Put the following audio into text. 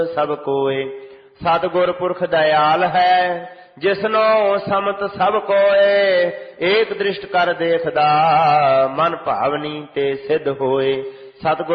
ਸਭ ਕੋਏ। ਸਤਿਗੁਰ ਪੁਰਖ ਦਇਆਲ ਹੈ, ਜਿਸਨੋ ਸਮਤ ਸਭ ਕੋਏ। ਏਕ ਦ੍ਰਿਸ਼ਟ ਕਰ ਦੇਖਦਾ, ਮਨ ਭਾਵਨੀ ਤੇ ਸਿੱਧ ਹੋਏ। ਸਤਿਗੁਰ